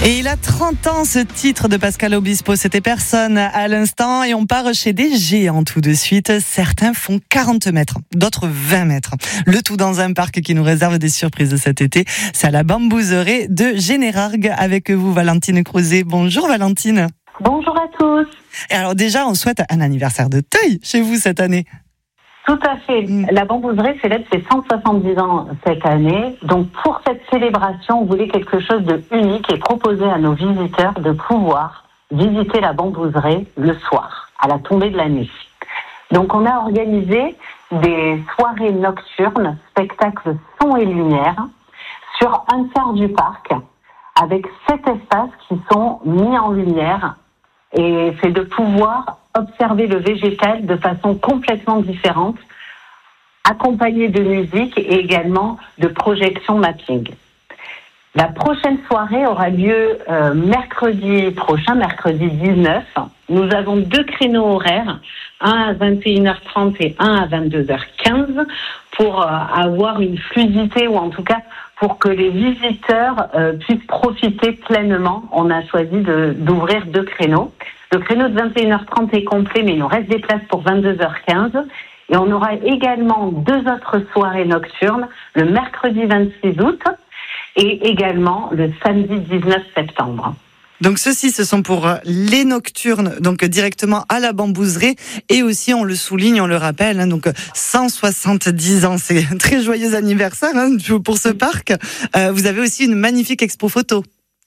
Et il a 30 ans, ce titre de Pascal Obispo. C'était Personne à l'instant. Et on part chez des géants tout de suite. Certains font 40 mètres, d'autres 20 mètres. Le tout dans un parc qui nous réserve des surprises cet été. C'est à la Bambouserie de Générargues. Avec vous, Valentine Crouzet. Bonjour Valentine. Bonjour à tous. Et alors déjà, on souhaite un anniversaire de taille chez vous cette année. Tout à fait. La Bambouserie célèbre ses 170 ans cette année. Donc pour cette célébration, on voulait quelque chose de unique et proposer à nos visiteurs de pouvoir visiter la Bambouserie le soir, à la tombée de la nuit. Donc on a organisé des soirées nocturnes, spectacles son et lumière, sur un tiers du parc, avec 7 espaces qui sont mis en lumière. Et c'est de pouvoir observer le végétal de façon complètement différente, accompagné de musique et également de projections mapping. La prochaine soirée aura lieu mercredi prochain, mercredi 19. Nous avons 2 créneaux horaires, un à 21h30 et un à 22h15, pour avoir une fluidité, ou en tout cas pour que les visiteurs puissent profiter pleinement. On a choisi d'ouvrir 2 créneaux. Le créneau de 21h30 est complet, mais il nous reste des places pour 22h15. Et on aura également 2 autres soirées nocturnes, le mercredi 26 août et également le samedi 19 septembre. Donc ceux-ci, ce sont pour les nocturnes, donc directement à la Bambouserie. Et aussi, on le souligne, on le rappelle, hein, donc 170 ans, c'est un très joyeux anniversaire pour ce parc. Vous avez aussi une magnifique expo photo.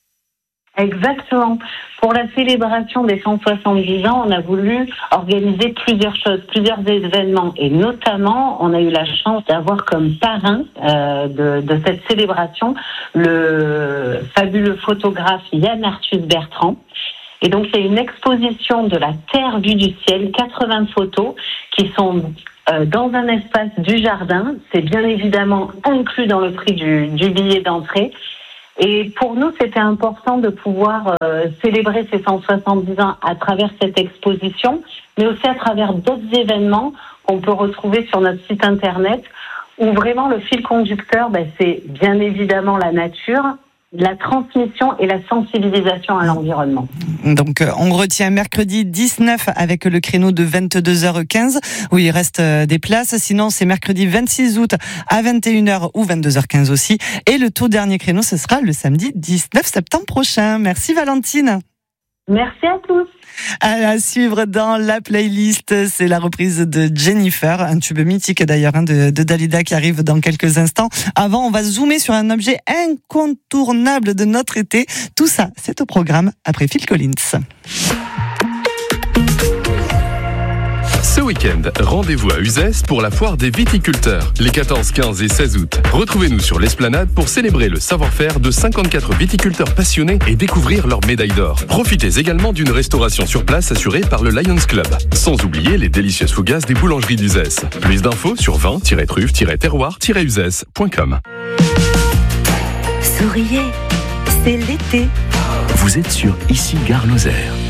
Exactement. Pour la célébration des 170 ans, on a voulu organiser plusieurs choses, plusieurs événements. Et notamment, on a eu la chance d'avoir comme parrain de cette célébration le fabuleux photographe Yann Arthus Bertrand. Et donc, c'est une exposition de la Terre vue du ciel, 80 photos qui sont dans un espace du jardin. C'est bien évidemment inclus dans le prix du billet d'entrée. Et pour nous, c'était important de pouvoir célébrer ces 170 ans à travers cette exposition, mais aussi à travers d'autres événements qu'on peut retrouver sur notre site internet, où vraiment le fil conducteur, c'est bien évidemment la nature, la transmission et la sensibilisation à l'environnement. Donc on retient mercredi 19 avec le créneau de 22h15 où il reste des places. Sinon c'est mercredi 26 août à 21h ou 22h15 aussi. Et le tout dernier créneau, ce sera le samedi 19 septembre prochain. Merci Valentine. Merci à tous. À suivre dans la playlist, c'est la reprise de Jennifer, un tube mythique d'ailleurs de Dalida qui arrive dans quelques instants. Avant, on va zoomer sur un objet incontournable de notre été. Tout ça, c'est au programme après Phil Collins. Ce week-end, rendez-vous à Uzès pour la foire des viticulteurs, les 14, 15 et 16 août. Retrouvez-nous sur l'Esplanade pour célébrer le savoir-faire de 54 viticulteurs passionnés et découvrir leur médaille d'or. Profitez également d'une restauration sur place assurée par le Lions Club. Sans oublier les délicieuses fougasses des boulangeries d'Uzès. Plus d'infos sur vin-truffes-terroir-uzès.com. Souriez, c'est l'été. Vous êtes sur Ici Gare Lozère.